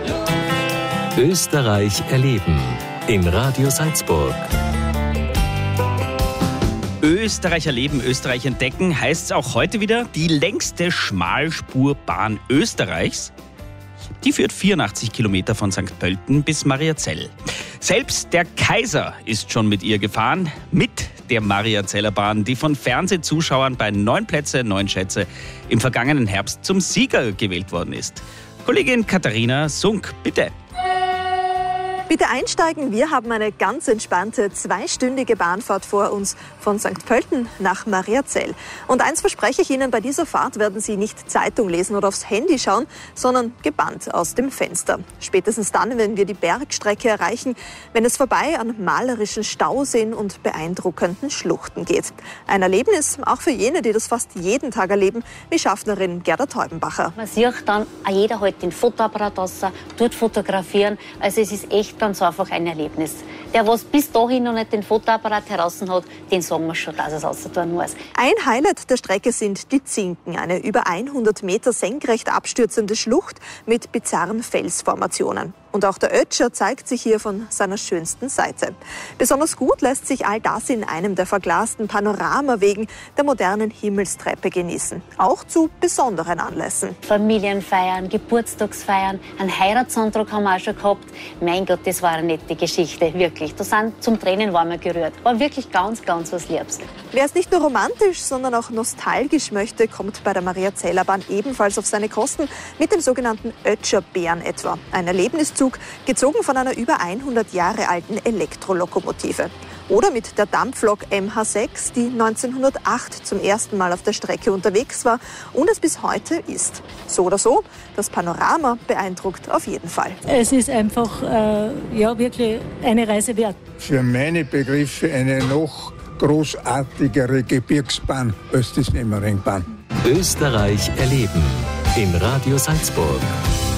Österreich erleben in Radio Salzburg. Österreich erleben, Österreich entdecken heißt es auch heute wieder. Die längste Schmalspurbahn Österreichs, die führt 84 Kilometer von St. Pölten bis Mariazell. Selbst der Kaiser ist schon mit ihr gefahren, mit der Mariazeller Bahn, die von Fernsehzuschauern bei 9 Plätze, 9 Schätze im vergangenen Herbst zum Sieger gewählt worden ist. Kollegin Katharina Sunk, bitte. Bitte einsteigen, wir haben eine ganz entspannte 2-stündige Bahnfahrt vor uns von St. Pölten nach Mariazell. Und eins verspreche ich Ihnen, bei dieser Fahrt werden Sie nicht Zeitung lesen oder aufs Handy schauen, sondern gebannt aus dem Fenster. Spätestens dann, wenn wir die Bergstrecke erreichen, wenn es vorbei an malerischen Stauseen und beeindruckenden Schluchten geht. Ein Erlebnis auch für jene, die das fast jeden Tag erleben, wie Schaffnerin Gerda Teubenbacher. Man sieht dann, jeder hält den Fotoapparat raus, tut fotografieren. Also es ist echt ganz einfach ein Erlebnis. Der, was bis dahin noch nicht den Fotoapparat heraus hat, den sagen wir schon, dass es auszutun muss. Ein Highlight der Strecke sind die Zinken, eine über 100 Meter senkrecht abstürzende Schlucht mit bizarren Felsformationen. Und auch der Ötscher zeigt sich hier von seiner schönsten Seite. Besonders gut lässt sich all das in einem der verglasten Panoramawegen der modernen Himmelstreppe genießen. Auch zu besonderen Anlässen. Familienfeiern, Geburtstagsfeiern, einen Heiratsantrag haben wir auch schon gehabt. Mein Gott, das war eine nette Geschichte, wirklich. Da sind zum Tränen waren wir gerührt. War wirklich ganz, ganz was Liebes. Wer es nicht nur romantisch, sondern auch nostalgisch möchte, kommt bei der Mariazeller Bahn ebenfalls auf seine Kosten mit dem sogenannten Ötscherbären etwa. Ein Erlebniszug, gezogen von einer über 100 Jahre alten Elektrolokomotive. Oder mit der Dampflok MH6, die 1908 zum ersten Mal auf der Strecke unterwegs war und es bis heute ist. So oder so, das Panorama beeindruckt auf jeden Fall. Es ist einfach wirklich eine Reise wert. Für meine Begriffe eine noch großartigere Gebirgsbahn als die Semmeringbahn. Österreich erleben in Radio Salzburg.